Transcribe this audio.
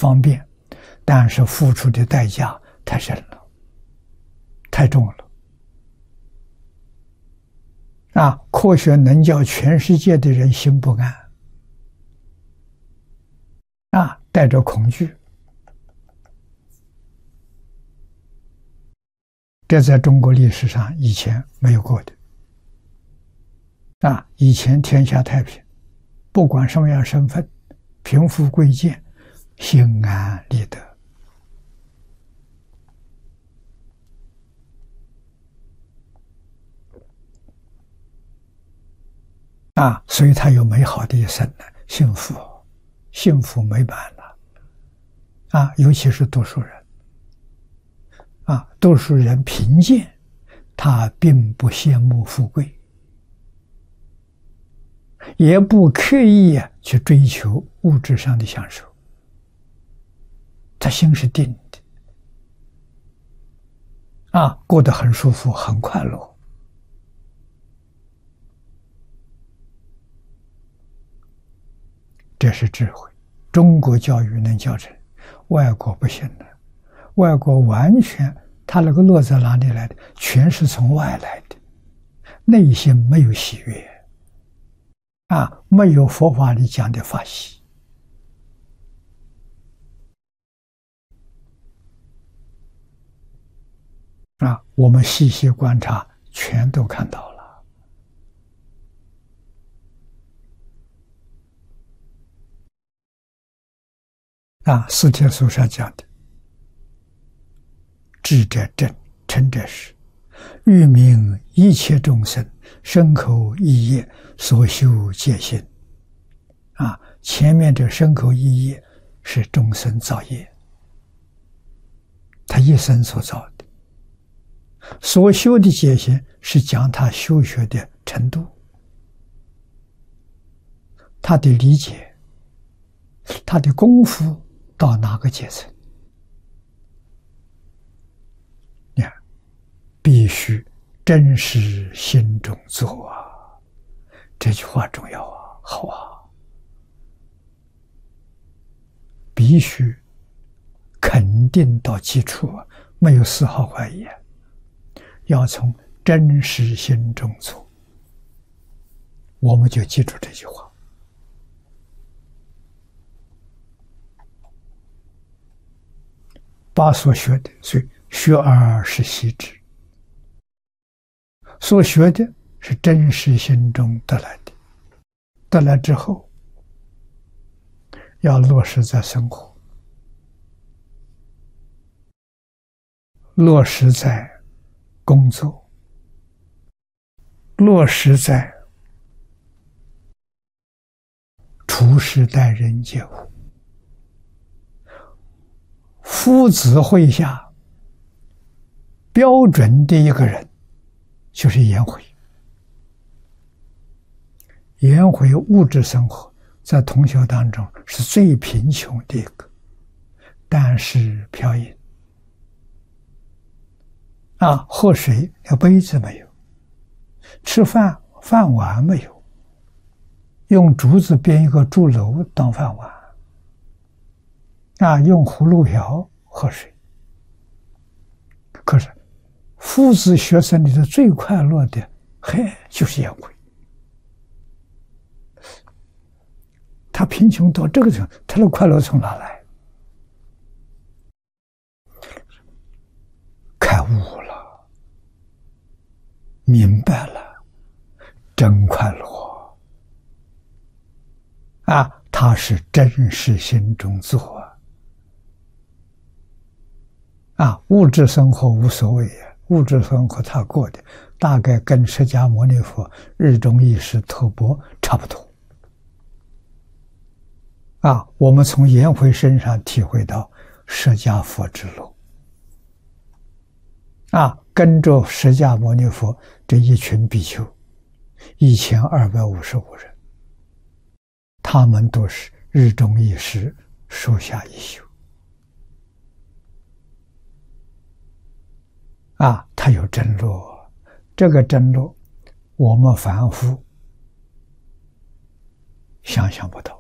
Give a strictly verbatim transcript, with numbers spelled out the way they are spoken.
方便，但是付出的代价太深了，太重了。啊，科学能叫全世界的人心不安，啊，带着恐惧。这在中国历史上以前没有过的。啊，以前天下太平，不管什么样身份，贫富贵贱，心安理得。啊，所以他有美好的一生呢，幸福，幸福美满了。啊，尤其是读书人。啊，读书人贫贱，他并不羡慕富贵，也不刻意去追求物质上的享受，他心是定的，啊，过得很舒服，很快乐。这是智慧，中国教育能教成，外国不行的。外国完全，他那个乐在哪里来的？全是从外来的，内心没有喜悦，啊，没有佛法里讲的法喜。啊，我们细细观察，全都看到了。啊，四帖书上讲的。智者正，诚者实，欲明一切众生身口意业所修戒心。啊，前面这身口意业是众生造业，他一生所造的。所修的戒心是讲他修学的程度，他的理解，他的功夫到哪个阶层。必须真实心中做啊！这句话重要啊，好啊！必须肯定到基础啊，没有丝毫怀疑，要从真实心中做。我们就记住这句话。把所学的，所以学而时习之。所学的是真实心中得来的，得来之后要落实在生活，落实在工作，落实在处事待人接物。夫子会下标准的一个人就是颜回。颜回物质生活在同学当中是最贫穷的一个，但是漂饮啊，喝水连杯子没有，吃饭饭碗没有，用竹子编一个竹篓当饭碗啊，用葫芦瓢喝水。可是夫子学生里头最快乐的，嘿，就是颜回。他贫穷到这个程度，他的快乐从哪来？开悟了，明白了，真快乐啊！他是真实心中做啊！啊，物质生活无所谓啊，物质生活他过的大概跟释迦牟尼佛日中一时托钵差不多。啊，我们从颜回身上体会到释迦佛之路。啊，跟着释迦牟尼佛这一群比丘，一千二百五十五人，他们都是日中一时，树下一宿。啊，他有真路，这个真路，我们凡夫想象不到。